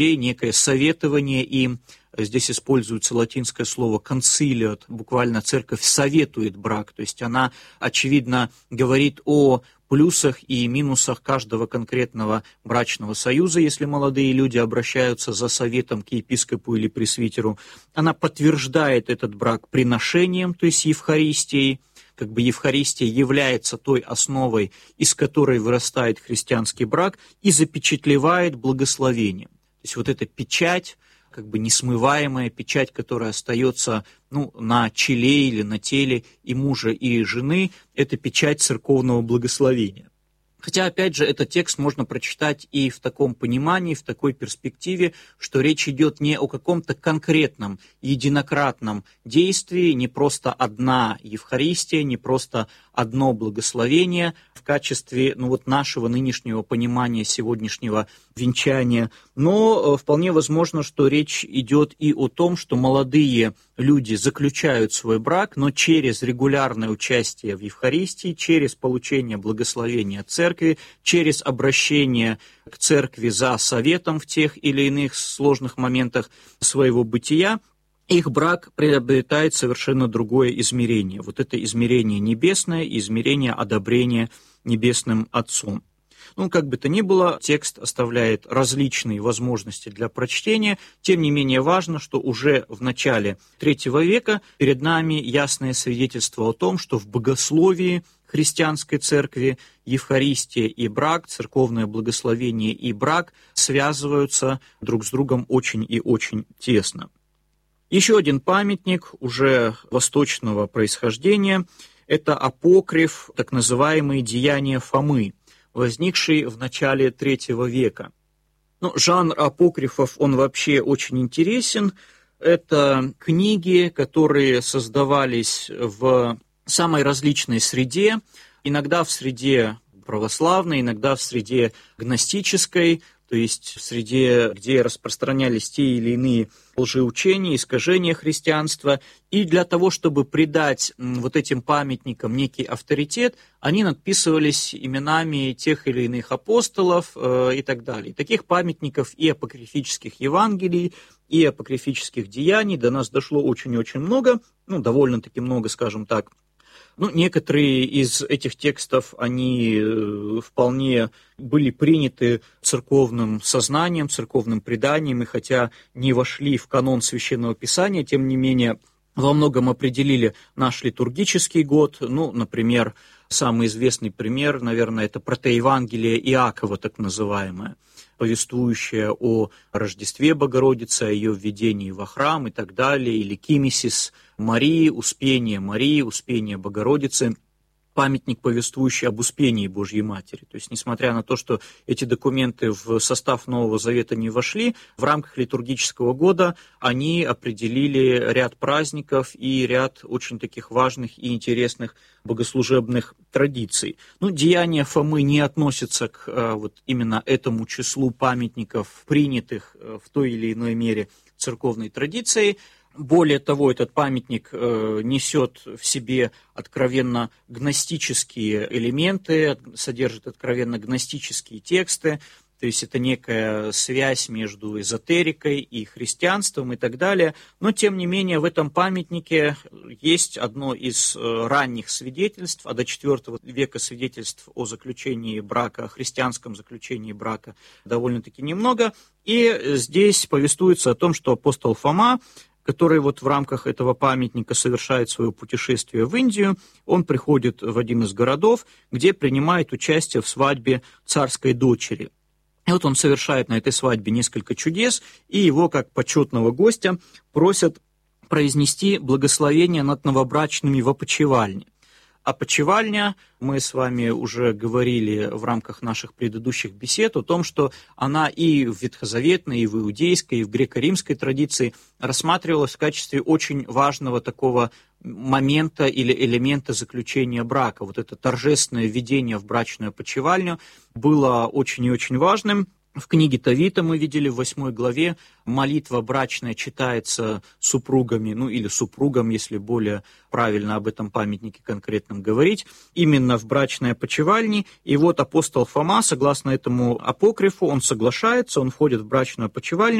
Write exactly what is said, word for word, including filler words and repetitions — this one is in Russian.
некое советование им. Здесь используется латинское слово «conciliat», буквально церковь советует брак, то есть она, очевидно, говорит о плюсах и минусах каждого конкретного брачного союза, если молодые люди обращаются за советом к епископу или пресвитеру. Она подтверждает этот брак приношением, то есть Евхаристией. Как бы Евхаристия является той основой, из которой вырастает христианский брак, и запечатлевает благословением. То есть вот эта печать, как бы несмываемая печать, которая остается ну, на челе или на теле и мужа, и жены, это печать церковного благословения. Хотя, опять же, этот текст можно прочитать и в таком понимании, в такой перспективе, что речь идет не о каком-то конкретном, единократном действии, не просто одна Евхаристия, не просто одно благословение в качестве ну, вот нашего нынешнего понимания сегодняшнего венчания, но вполне возможно, что речь идет и о том, что молодые люди заключают свой брак, но через регулярное участие в Евхаристии, через получение благословения церкви, через обращение к церкви за советом в тех или иных сложных моментах своего бытия, их брак приобретает совершенно другое измерение. Вот это измерение небесное, измерение одобрения небесным Отцом. Ну, как бы то ни было, текст оставляет различные возможности для прочтения. Тем не менее важно, что уже в начале третьего века перед нами ясное свидетельство о том, что в богословии христианской церкви Евхаристия и брак, церковное благословение и брак связываются друг с другом очень и очень тесно. Еще один памятник уже восточного происхождения – это апокриф, так называемые «Деяния Фомы», возникший в начале третьего века. Ну, жанр апокрифов, он вообще очень интересен. Это книги, которые создавались в самой различной среде, иногда в среде православной, иногда в среде гностической, то есть в среде, где распространялись те или иные лжеучения, искажения христианства. И для того, чтобы придать вот этим памятникам некий авторитет, они надписывались именами тех или иных апостолов э, и так далее. Таких памятников и апокрифических Евангелий, и апокрифических деяний до нас дошло очень-очень много, ну, довольно-таки много, скажем так. Ну, некоторые из этих текстов, они вполне были приняты церковным сознанием, церковным преданием, и хотя не вошли в канон Священного Писания, тем не менее во многом определили наш литургический год. Ну, например, самый известный пример, наверное, это протоевангелие Иакова, так называемое, повествующее о Рождестве Богородицы, о ее введении во храм и так далее, или Кимисис Марии, Успение Марии, Успение Богородицы, памятник, повествующий об Успении Божьей Матери. То есть, несмотря на то, что эти документы в состав Нового Завета не вошли, в рамках литургического года они определили ряд праздников и ряд очень таких важных и интересных богослужебных традиций. Ну, деяния Фомы не относятся к вот именно этому числу памятников, принятых в той или иной мере церковной традицией. Более того, этот памятник э, несет в себе откровенно гностические элементы, содержит откровенно гностические тексты, то есть это некая связь между эзотерикой и христианством и так далее. Но, тем не менее, в этом памятнике есть одно из ранних свидетельств, а до четвёртого века свидетельств о заключении брака, о христианском заключении брака довольно-таки немного. И здесь повествуется о том, что апостол Фома, который вот в рамках этого памятника совершает свое путешествие в Индию, он приходит в один из городов, где принимает участие в свадьбе царской дочери. И вот он совершает на этой свадьбе несколько чудес, и его, как почетного гостя, просят произнести благословение над новобрачными в опочивальне. Опочивальня, мы с вами уже говорили в рамках наших предыдущих бесед о том, что она и в ветхозаветной, и в иудейской, и в греко-римской традиции рассматривалась в качестве очень важного такого момента или элемента заключения брака. Вот это торжественное введение в брачную опочивальню было очень и очень важным. В книге Тавита мы видели в восьмой главе, молитва брачная читается супругами, ну или супругам, если более правильно об этом памятнике конкретном говорить, именно в брачной опочивальне. И вот апостол Фома, согласно этому апокрифу, он соглашается, он входит в брачную опочивальню,